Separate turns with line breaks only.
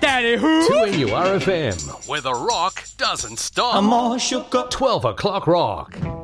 Daddy who?
2AURFM, where the rock doesn't stop. 12 o'clock rock.